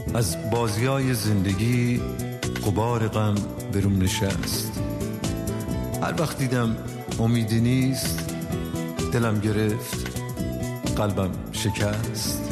از بازیای زندگی غبار غم بروم نشست. هر وقت دیدم امیدی نیست، دلم گرفت، قلبم شکست.